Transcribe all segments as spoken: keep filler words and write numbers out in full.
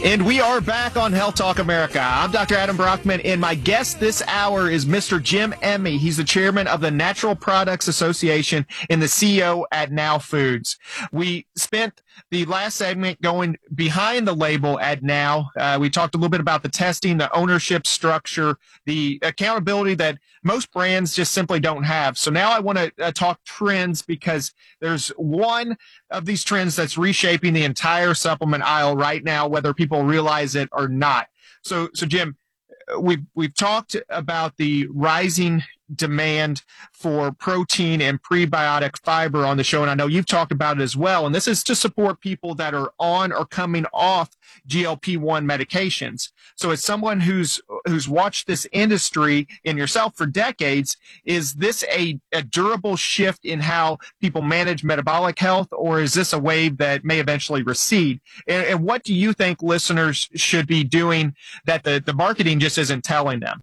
And we are back on Health Talk America. I'm Doctor Adam Brockman, and my guest this hour is Mister Jim Emmy. He's the chairman of the Natural Products Association and the C E O at Now Foods. We spent the last segment going behind the label at Now. Uh, we talked a little bit about the testing, the ownership structure, the accountability that most brands just simply don't have. So now I want to uh, talk trends, because there's one of these trends that's reshaping the entire supplement aisle right now, whether people realize it or not. So, so Jim, we've we've talked about the rising demand for protein and prebiotic fiber on the show, and I know you've talked about it as well. And this is to support people that are on or coming off G L P one medications. So as someone who's who's watched this industry and yourself for decades, is this a, a durable shift in how people manage metabolic health, or is this a wave that may eventually recede? And, and what do you think listeners should be doing that the, the marketing just isn't telling them?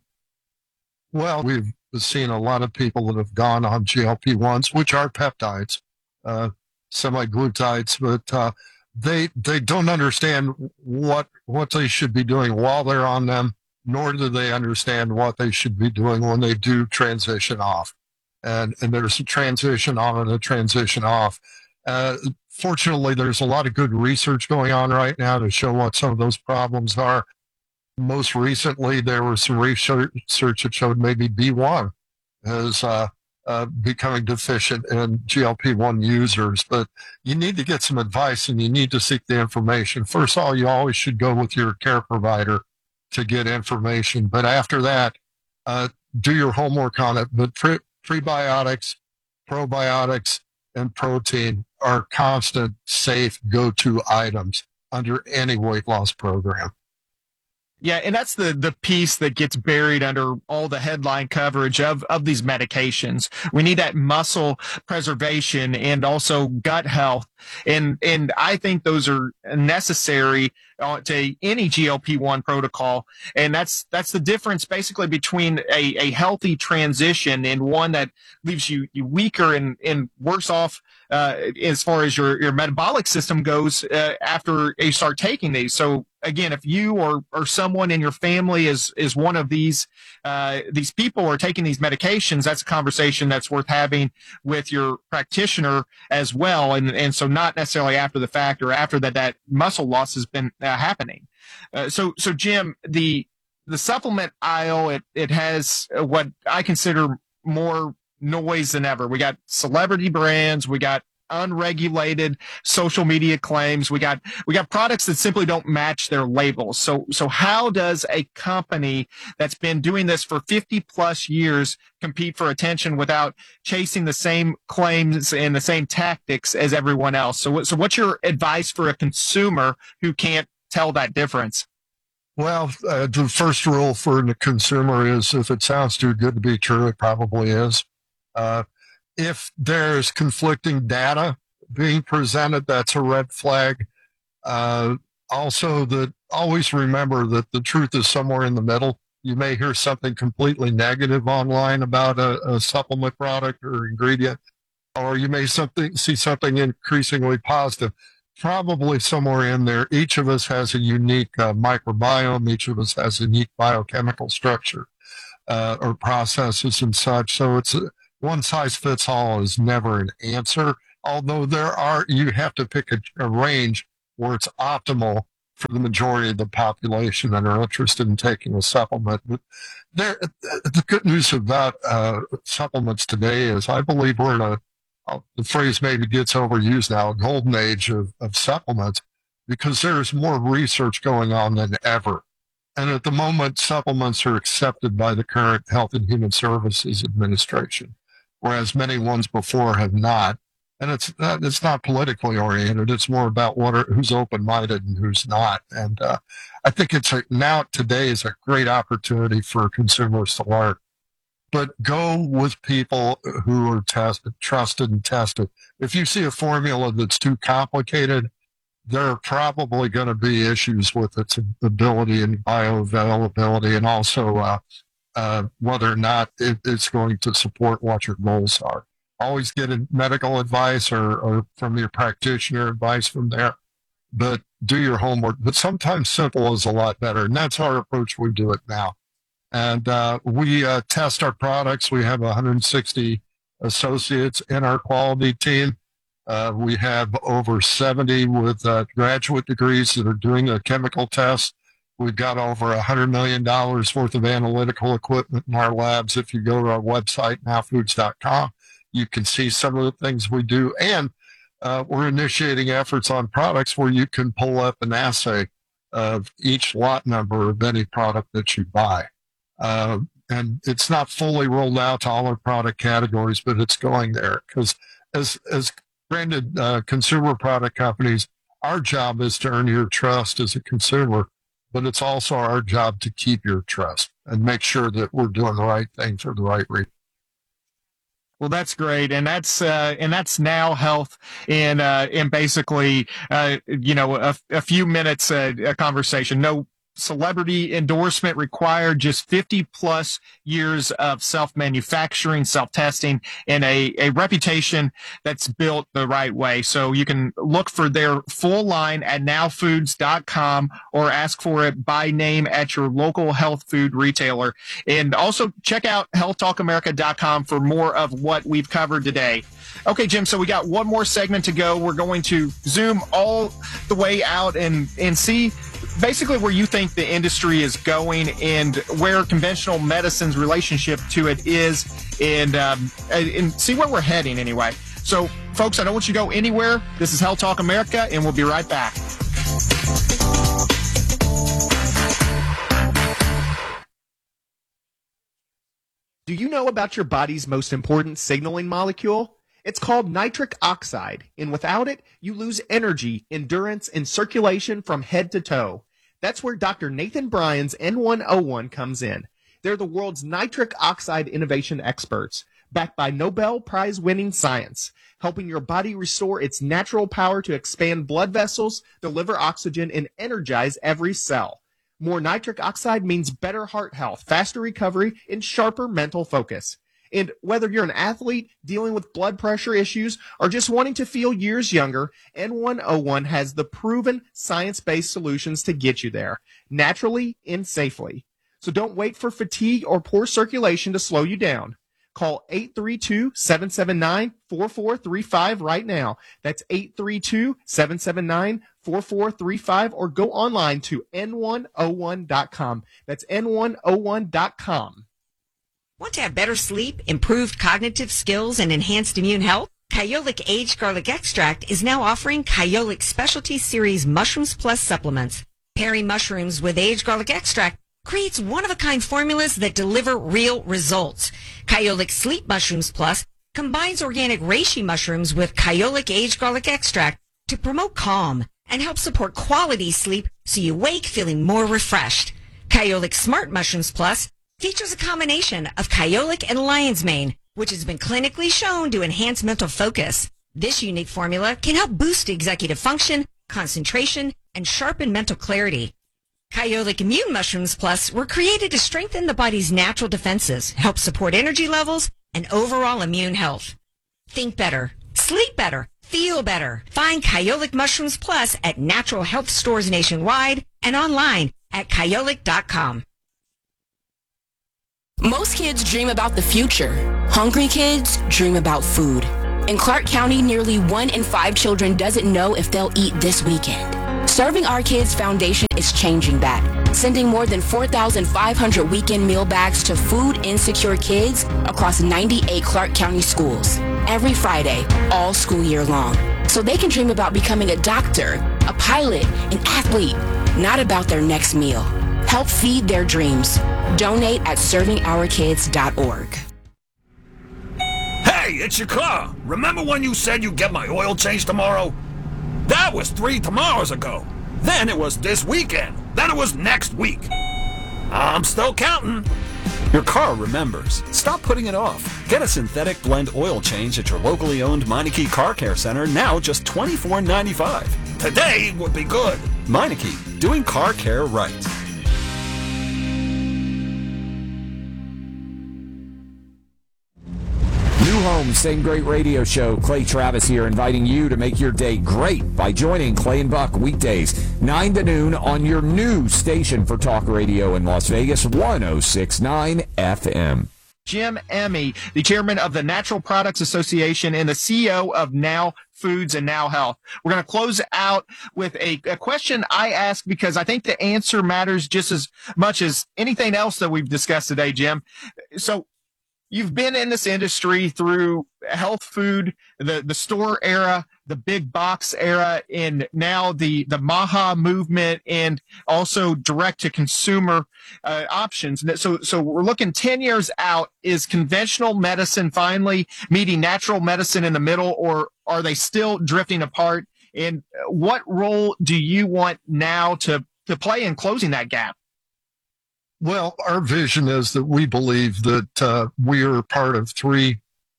Well, we've seen a lot of people that have gone on G L P ones, which are peptides, uh, semaglutides, but uh, they they don't understand what what they should be doing while they're on them, nor do they understand what they should be doing when they do transition off. And and there's a transition on and a transition off. Uh, fortunately, there's a lot of good research going on right now to show what some of those problems are. Most recently, there was some research that showed maybe B one is uh, uh, becoming deficient in G L P one users. But you need to get some advice, and you need to seek the information. First of all, you always should go with your care provider to get information. But after that, uh, do your homework on it. But pre- prebiotics, probiotics, and protein are constant, safe, go-to items under any weight loss program. Yeah, and that's the the piece that gets buried under all the headline coverage of, of these medications. We need that muscle preservation and also gut health. And and I think those are necessary uh, to any G L P one protocol. And that's that's the difference basically between a, a healthy transition and one that leaves you, you weaker and, and worse off uh, as far as your, your metabolic system goes uh, after you start taking these. So again, if you or, or someone in your family is, is one of these, uh, these people are taking these medications, that's a conversation that's worth having with your practitioner as well. And, and so not necessarily after the fact or after that, that muscle loss has been uh, happening. Uh, so, so Jim, the, the supplement aisle, it, it has what I consider more noise than ever. We got celebrity brands, we got unregulated social media claims, we got we got products that simply don't match their labels. So so how does a company that's been doing this for fifty plus years compete for attention without chasing the same claims and the same tactics as everyone else? So so what's your advice for a consumer who can't tell that difference? Well, uh, the first rule for the consumer is if it sounds too good to be true, it probably is. Uh, if there's conflicting data being presented, that's a red flag. Uh, also, that always remember that the truth is somewhere in the middle. You may hear something completely negative online about a, a supplement product or ingredient, or you may something see something increasingly positive. Probably somewhere in there, each of us has a unique uh, microbiome. Each of us has a unique biochemical structure uh, or processes and such. So it's a, one size fits all is never an answer, although there are, you have to pick a, a range where it's optimal for the majority of the population that are interested in taking a supplement. But there, the good news about uh, supplements today is I believe we're in a, uh, the phrase maybe gets overused now, a golden age of, of supplements, because there's more research going on than ever. And at the moment, supplements are accepted by the current Health and Human Services Administration, whereas many ones before have not. And it's not, it's not politically oriented. It's more about what are, who's open-minded and who's not. And uh, I think it's a, now today is a great opportunity for consumers to learn. But go with people who are tested, trusted and tested. If you see a formula that's too complicated, there are probably going to be issues with its ability and bioavailability, and also uh, uh, whether or not it, it's going to support what your goals are. Always get a medical advice or, or from your practitioner advice from there. but do your homework. But sometimes simple is a lot better. And that's our approach. We do it now. And uh, we uh, test our products. We have one hundred sixty associates in our quality team. Uh, we have over seventy with uh, graduate degrees that are doing a chemical test. We've got over one hundred million dollars worth of analytical equipment in our labs. If you go to our website, now foods dot com, you can see some of the things we do. And uh, we're initiating efforts on products where you can pull up an assay of each lot number of any product that you buy. Uh, and it's not fully rolled out to all our product categories, but it's going there because as, as branded uh, consumer product companies, our job is to earn your trust as a consumer, but it's also our job to keep your trust and make sure that we're doing the right thing for the right reason. Well, that's great, and that's uh, and that's Now Health in uh, in basically uh, you know a, a few minutes uh, a conversation. No celebrity endorsement required, just fifty plus years of self-manufacturing, self-testing, and a, a reputation that's built the right way. So you can look for their full line at now foods dot com or ask for it by name at your local health food retailer. And also check out health talk america dot com for more of what we've covered today. Okay, Jim, so we got one more segment to go. We're going to zoom all the way out and, and see basically where you think the industry is going and where conventional medicine's relationship to it is, and um, and see where we're heading anyway. So, folks, I don't want you to go anywhere. This is Health Talk America, and we'll be right back. Do you know about your body's most important signaling molecule? It's called nitric oxide, and without it, you lose energy, endurance, and circulation from head to toe. That's where Doctor Nathan Bryan's N one oh one comes in. They're the world's nitric oxide innovation experts, backed by Nobel Prize-winning science, helping your body restore its natural power to expand blood vessels, deliver oxygen, and energize every cell. More nitric oxide means better heart health, faster recovery, and sharper mental focus. And whether you're an athlete dealing with blood pressure issues or just wanting to feel years younger, N one oh one has the proven science-based solutions to get you there, naturally and safely. So don't wait for fatigue or poor circulation to slow you down. Call eight three two, seven seven nine, four four three five right now. That's eight three two, seven seven nine, four four three five, or go online to N one oh one dot com. That's N one oh one dot com. Want to have better sleep, improved cognitive skills, and enhanced immune health? Kyolic Aged Garlic Extract is now offering Kyolic Specialty Series Mushrooms Plus supplements. Pairing mushrooms with aged garlic extract creates one-of-a-kind formulas that deliver real results. Kyolic Sleep Mushrooms Plus combines organic reishi mushrooms with Kyolic Aged Garlic Extract to promote calm and help support quality sleep so you wake feeling more refreshed. Kyolic Smart Mushrooms Plus features a combination of kyolic and lion's mane, which has been clinically shown to enhance mental focus. This unique formula can help boost executive function, concentration, and sharpen mental clarity. Kyolic Immune Mushrooms Plus were created to strengthen the body's natural defenses, help support energy levels, and overall immune health. Think better, sleep better, feel better. Find Kyolic Mushrooms Plus at natural health stores nationwide and online at kyolic dot com. Most kids dream about the future. Hungry kids dream about food. In Clark County, nearly one in five children doesn't know if they'll eat this weekend. Serving Our Kids Foundation is changing that, sending more than four thousand five hundred weekend meal bags to food-insecure kids across ninety-eight Clark County schools every Friday, all school year long, so they can dream about becoming a doctor, a pilot, an athlete, not about their next meal. Help feed their dreams. Donate at serving our kids dot org. Hey, it's your car. Remember when you said you'd get my oil changed tomorrow? That was three tomorrows ago. Then it was this weekend. Then it was next week. I'm still counting. Your car remembers. Stop putting it off. Get a synthetic blend oil change at your locally owned Meineke Car Care Center, now just twenty-four ninety-five. Today would be good. Meineke, doing car care right. New homes morning, same great radio show. Clay Travis here, inviting you to make your day great by joining Clay and Buck weekdays, nine to noon on your new station for talk radio in Las Vegas, one oh six point nine F M. Jim Emme, the chairman of the Natural Products Association and the C E O of Now Foods and Now Health. We're going to close out with a, a question I ask because I think the answer matters just as much as anything else that we've discussed today, Jim. So you've been in this industry through health food, the, the store era, the big box era, and now the, the MAHA movement, and also direct to consumer uh, options. So, so we're looking ten years out. Is conventional medicine finally meeting natural medicine in the middle, or are they still drifting apart? And what role do you want now to, to play in closing that gap? Well, our vision is that we believe that uh, we are part of three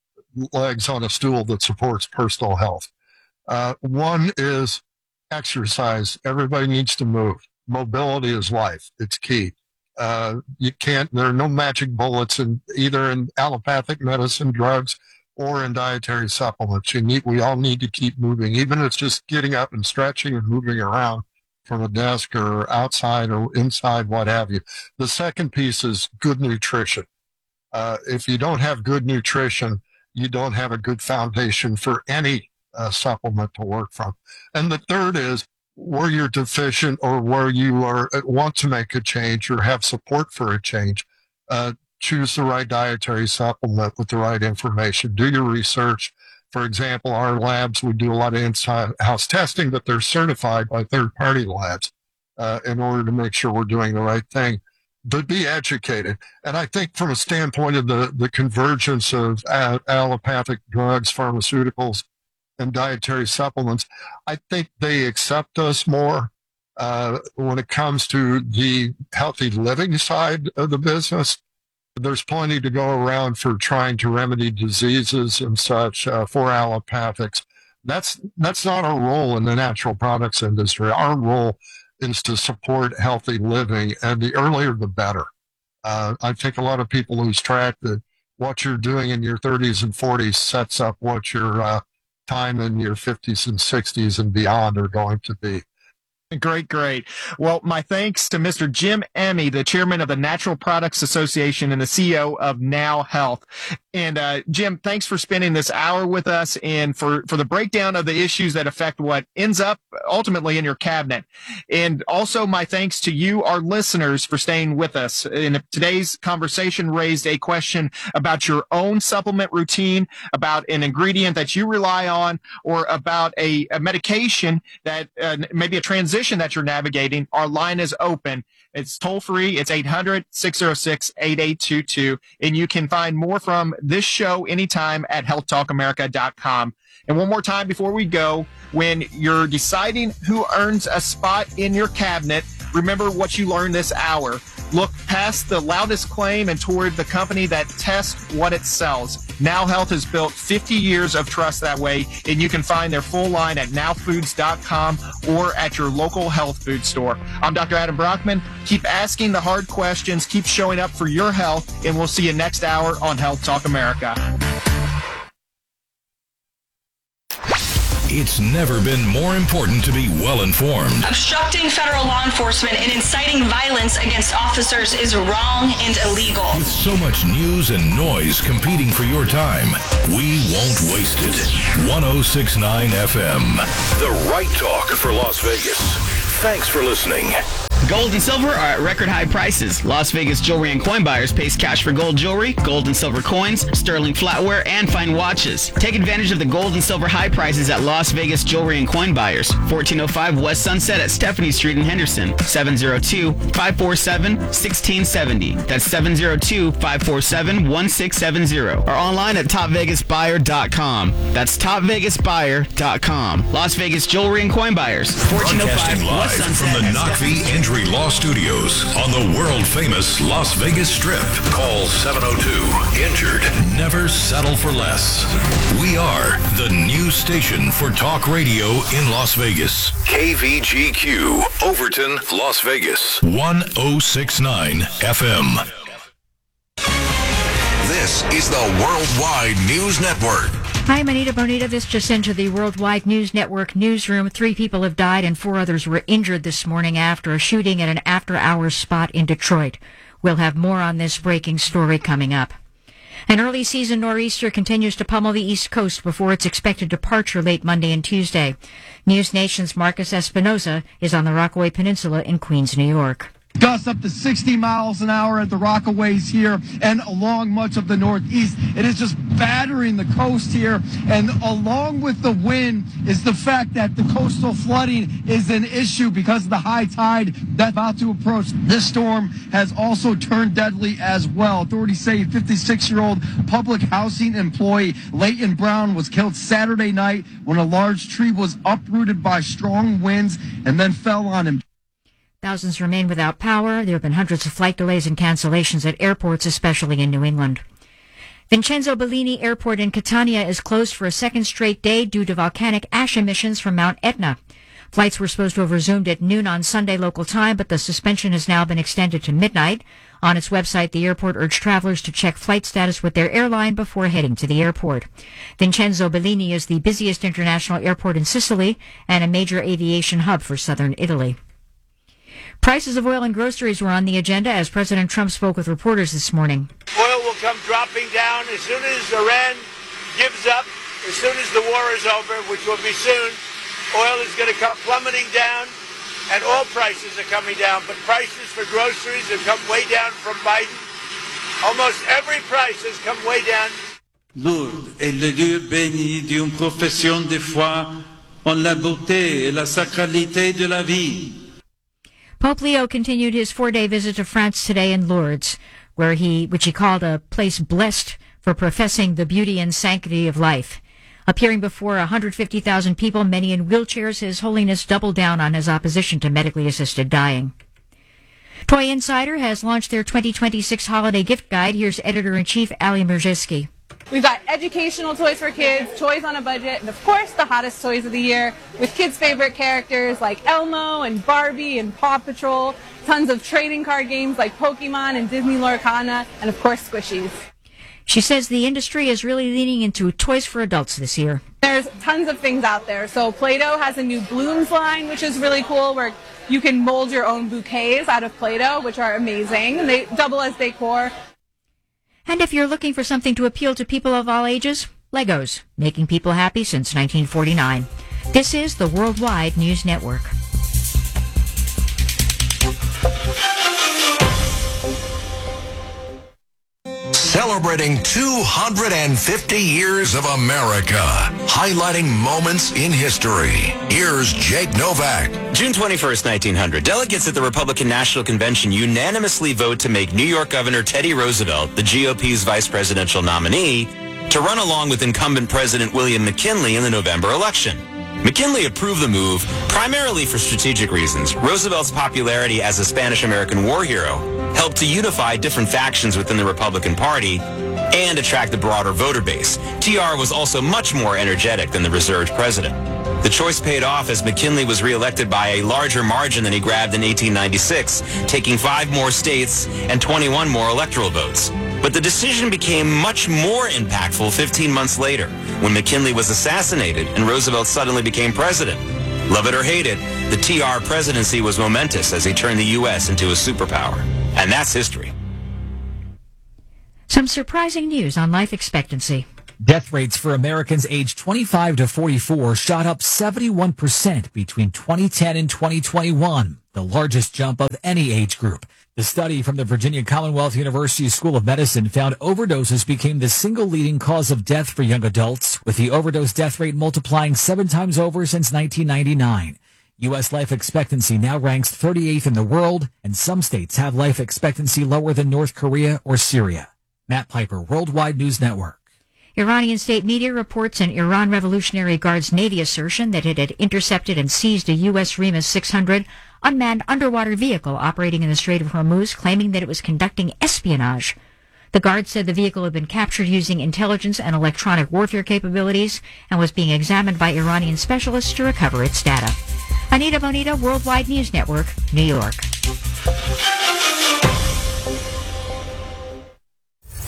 legs on a stool that supports personal health. Uh, one is exercise. Everybody needs to move. Mobility is life. It's key. Uh, you can't, there are no magic bullets in either in allopathic medicine, drugs, or in dietary supplements. You need, we all need to keep moving, even if it's just getting up and stretching and moving around from a desk or outside or inside, what have you. The second piece is good nutrition. Uh, if you don't have good nutrition, you don't have a good foundation for any uh, supplement to work from. And the third is where you're deficient or where you are want to make a change or have support for a change, uh, choose the right dietary supplement with the right information. Do your research. For example, our labs, we do a lot of in-house testing, but they're certified by third-party labs uh, in order to make sure we're doing the right thing. But be educated. And I think from a standpoint of the, the convergence of uh, allopathic drugs, pharmaceuticals, and dietary supplements, I think they accept us more uh, when it comes to the healthy living side of the business. There's plenty to go around for trying to remedy diseases and such uh, for allopathics. That's that's not our role in the natural products industry. Our role is to support healthy living, and the earlier the better. Uh, I think a lot of people lose track that what you're doing in your thirties and forties sets up what your uh, time in your fifties and sixties and beyond are going to be. Great, great. Well, my thanks to Mister Jim Emme, the chairman of the Natural Products Association and the C E O of Now Health. And uh, Jim, thanks for spending this hour with us and for, for the breakdown of the issues that affect what ends up ultimately in your cabinet. And also my thanks to you, our listeners, for staying with us. And today's conversation raised a question about your own supplement routine, about an ingredient that you rely on, or about a, a medication that uh, maybe a transition that you're navigating. Our line is open. It's toll free. It's eight hundred, six oh six, eight eight two two. And you can find more from this show anytime at health talk america dot com. And one more time before we go, when you're deciding who earns a spot in your cabinet, remember what you learned this hour. Look past the loudest claim and toward the company that tests what it sells. Now Health has built fifty years of trust that way, and you can find their full line at now foods dot com or at your local health food store. I'm Doctor Adam Brockman. Keep asking the hard questions, keep showing up for your health, and we'll see you next hour on Health Talk America. It's never been more important to be well-informed. Obstructing federal law enforcement and inciting violence against officers is wrong and illegal. With so much news and noise competing for your time, we won't waste it. one oh six point nine F M, the right talk for Las Vegas. Thanks for listening. Gold and silver are at record high prices. Las Vegas Jewelry and Coin Buyers pays cash for gold jewelry, gold and silver coins, sterling flatware, and fine watches. Take advantage of the gold and silver high prices at Las Vegas Jewelry and Coin Buyers, fourteen oh five West Sunset at Stephanie Street in Henderson, seven oh two, five four seven, one six seven oh. That's seven oh two, five four seven, one six seven oh. Or online at top vegas buyer dot com. That's top vegas buyer dot com. Las Vegas Jewelry and Coin Buyers, fourteen oh five West Sunset from the Knockvie Entry Law Studios on the world-famous Las Vegas Strip. Call seven oh two, injured. Never settle for less. We are the new station for talk radio in Las Vegas. K V G Q, Overton, Las Vegas. one oh six point nine F M. This is the Worldwide News Network. Hi, I'm Anita Bonita. This just into the Worldwide News Network newsroom. Three people have died and four others were injured this morning after a shooting at an after-hours spot in Detroit. We'll have more on this breaking story coming up. An early season nor'easter continues to pummel the East Coast before its expected departure late Monday and Tuesday. News Nation's Marcus Espinoza is on the Rockaway Peninsula in Queens, New York. Gusts up to sixty miles an hour at the Rockaways here and along much of the Northeast. It is just battering the coast here. And along with the wind is the fact that the coastal flooding is an issue because of the high tide that's about to approach. This storm has also turned deadly as well. Authorities say fifty-six-year-old public housing employee Leighton Brown was killed Saturday night when a large tree was uprooted by strong winds and then fell on him. Thousands remain without power. There have been hundreds of flight delays and cancellations at airports, especially in New England. Vincenzo Bellini Airport in Catania is closed for a second straight day due to volcanic ash emissions from Mount Etna. Flights were supposed to have resumed at noon on Sunday local time, but the suspension has now been extended to midnight. On its website, the airport urged travelers to check flight status with their airline before heading to the airport. Vincenzo Bellini is the busiest international airport in Sicily and a major aviation hub for southern Italy. Prices of oil and groceries were on the agenda as President Trump spoke with reporters this morning. Oil will come dropping down as soon as Iran gives up, as soon as the war is over, which will be soon. Oil is going to come plummeting down, and all prices are coming down. But prices for groceries have come way down from Biden. Almost every price has come way down. Lourdes est le lieu béni d'une profession de foi en la beauté et la sacralité de la vie. Pope Leo continued his four-day visit to France today in Lourdes, where he, which he called a place blessed for professing the beauty and sanctity of life. Appearing before one hundred fifty thousand people, many in wheelchairs, His Holiness doubled down on his opposition to medically assisted dying. Toy Insider has launched their twenty twenty-six holiday gift guide. Here's Editor-in-Chief Ali Mirzeski. We've got educational toys for kids, toys on a budget, and of course the hottest toys of the year with kids' favorite characters like Elmo and Barbie and Paw Patrol, tons of trading card games like Pokemon and Disney Lorcana, and of course squishies. She says the industry is really leaning into toys for adults this year. There's tons of things out there. So Play-Doh has a new Blooms line, which is really cool, where you can mold your own bouquets out of Play-Doh, which are amazing, and they double as decor. And if you're looking for something to appeal to people of all ages, Legos, making people happy since nineteen forty-nine. This is the Worldwide News Network. Celebrating two hundred fifty years of America, highlighting moments in history. Here's Jake Novak. June twenty-first, nineteen hundred, delegates at the Republican National Convention unanimously vote to make New York Governor Teddy Roosevelt the G O P's vice presidential nominee to run along with incumbent President William McKinley in the November election. McKinley approved the move primarily for strategic reasons. Roosevelt's popularity as a Spanish-American war hero helped to unify different factions within the Republican Party and attract a broader voter base. T R was also much more energetic than the reserved president. The choice paid off as McKinley was reelected by a larger margin than he grabbed in eighteen ninety-six, taking five more states and twenty-one more electoral votes. But the decision became much more impactful fifteen months later, when McKinley was assassinated and Roosevelt suddenly became president. Love it or hate it, the T R presidency was momentous as he turned the U S into a superpower. And that's history. Some surprising news on life expectancy. Death rates for Americans aged twenty-five to forty-four shot up seventy-one percent between twenty ten and twenty twenty-one, the largest jump of any age group. The study from the Virginia Commonwealth University School of Medicine found overdoses became the single leading cause of death for young adults, with the overdose death rate multiplying seven times over since nineteen ninety-nine. U S life expectancy now ranks thirty-eighth in the world, and some states have life expectancy lower than North Korea or Syria. Matt Piper, Worldwide News Network. Iranian state media reports an Iran Revolutionary Guard's Navy assertion that it had intercepted and seized a U S Remus six hundred unmanned underwater vehicle operating in the Strait of Hormuz, claiming that it was conducting espionage. The Guard said the vehicle had been captured using intelligence and electronic warfare capabilities and was being examined by Iranian specialists to recover its data. Anita Bonita, Worldwide News Network, New York. one oh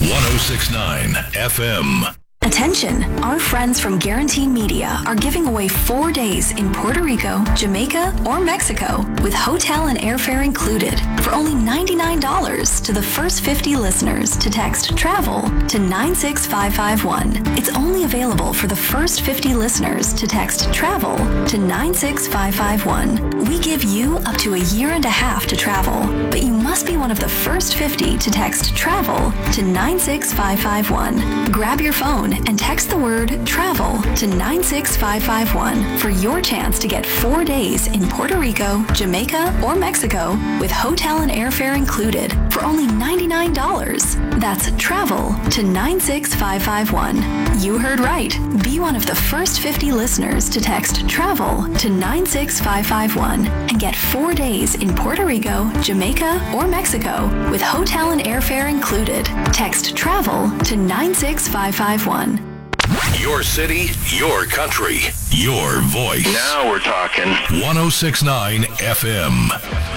six point nine F M. Attention, our friends from Guarantee Media are giving away four days in Puerto Rico, Jamaica, or Mexico with hotel and airfare included for only ninety-nine dollars to the first fifty listeners to text TRAVEL to nine six five five one. It's only available for the first fifty listeners to text TRAVEL to nine six five five one. We give you up to a year and a half to travel, but you must be one of the first fifty to text TRAVEL to nine six five five one. Grab your phone and text the word TRAVEL to nine six five five one for your chance to get four days in Puerto Rico, Jamaica, or Mexico with hotel and airfare included for only ninety-nine dollars. That's TRAVEL to nine six five five one. You heard right. Be one of the first fifty listeners to text TRAVEL to nine six five five one and get four days in Puerto Rico, Jamaica, or Mexico with hotel and airfare included. Text TRAVEL to nine six five five one. Your city, your country, your voice. Now we're talking. one oh six point nine F M.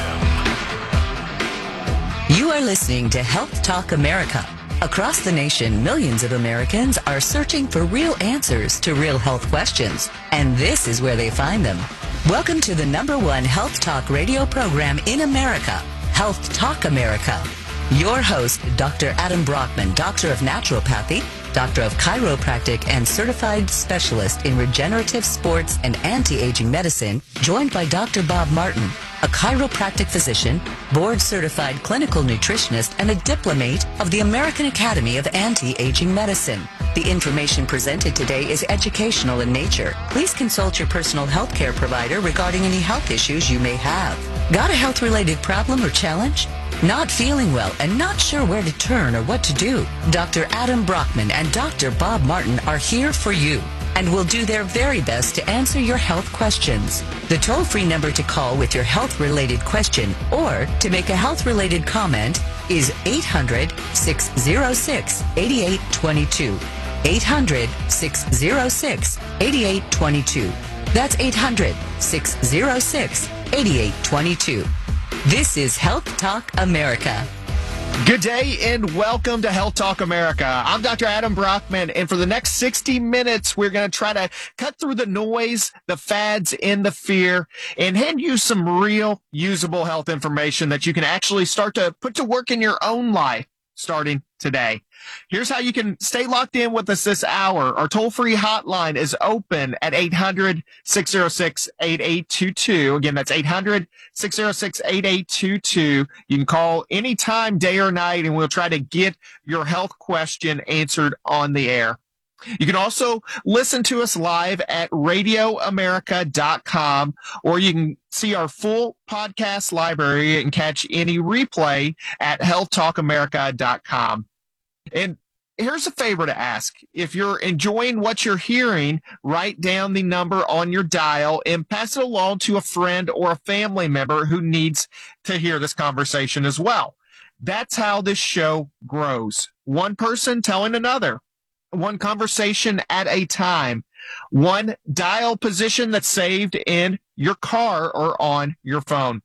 You are listening to Health Talk America. Across the nation, millions of Americans are searching for real answers to real health questions, and this is where they find them. Welcome to the number one health talk radio program in America, Health Talk America. Your host, Doctor Adam Brockman, Doctor of Naturopathy, Doctor of Chiropractic, and Certified Specialist in Regenerative Sports and Anti-Aging Medicine, joined by Doctor Bob Martin, a chiropractic physician, board-certified clinical nutritionist, and a diplomate of the American Academy of Anti-Aging Medicine. The information presented today is educational in nature. Please consult your personal health care provider regarding any health issues you may have. Got a health-related problem or challenge? Not feeling well and not sure where to turn or what to do? Doctor Adam Brockman and Doctor Bob Martin are here for you and will do their very best to answer your health questions. The toll-free number to call with your health-related question or to make a health-related comment is eight hundred, six oh six, eight eight two two. eight hundred, six oh six, eight eight two two. That's eight hundred, six oh six, eight eight two two. This is Health Talk America. Good day and welcome to Health Talk America. I'm Doctor Adam Brockman, and for the next sixty minutes, we're going to try to cut through the noise, the fads, and the fear, and hand you some real usable health information that you can actually start to put to work in your own life starting today. Here's how you can stay locked in with us this hour. Our toll-free hotline is open at eight hundred, six oh six, eight eight two two. Again, that's eight hundred, six oh six, eight eight two two. You can call anytime, day or night, and we'll try to get your health question answered on the air. You can also listen to us live at radio america dot com, or you can see our full podcast library and catch any replay at health talk america dot com. And here's a favor to ask. If you're enjoying what you're hearing, write down the number on your dial and pass it along to a friend or a family member who needs to hear this conversation as well. That's how this show grows. One person telling another. One conversation at a time, one dial position that's saved in your car or on your phone.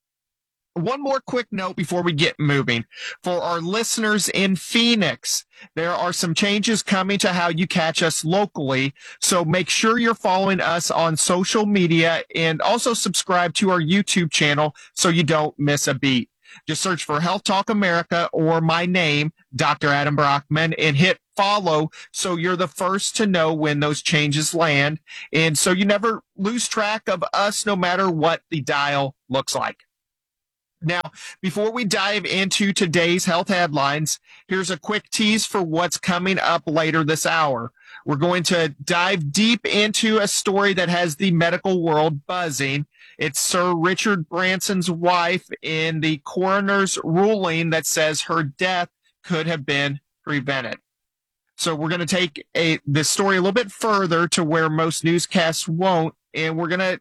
One more quick note before we get moving. For our listeners in Phoenix, there are some changes coming to how you catch us locally, so make sure you're following us on social media and also subscribe to our YouTube channel so you don't miss a beat. Just search for Health Talk America or my name, Doctor Adam Brockman, and hit follow so you're the first to know when those changes land, and so you never lose track of us no matter what the dial looks like. Now, before we dive into today's health headlines, here's a quick tease for what's coming up later this hour. We're going to dive deep into a story that has the medical world buzzing. It's Sir Richard Branson's wife in the coroner's ruling that says her death could have been prevented. So we're going to take a this story a little bit further to where most newscasts won't, and we're going to